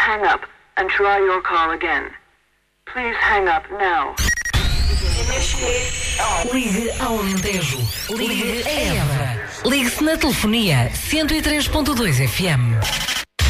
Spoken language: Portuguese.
hang up and try your call again. Please hang up now. Ligue ao Alentejo. Ligue a Évora. Ligue-se na telefonia 103.2 FM.